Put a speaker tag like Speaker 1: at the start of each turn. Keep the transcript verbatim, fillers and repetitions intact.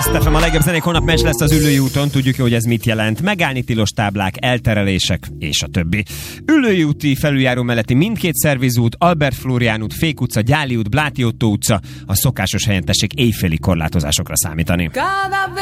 Speaker 1: Last ef em, a legjobb zenék, holnap meccs lesz az Üllői úton, tudjuk jó, hogy ez mit jelent. Megállni tilos táblák, elterelések és a többi. Üllői úti felüljáró melletti mindkét szervizút, Albert Flórián út, Fék utca, Gyáli út, Bláti Ottó utca, a szokásos helyen tessék éjféli korlátozásokra számítani.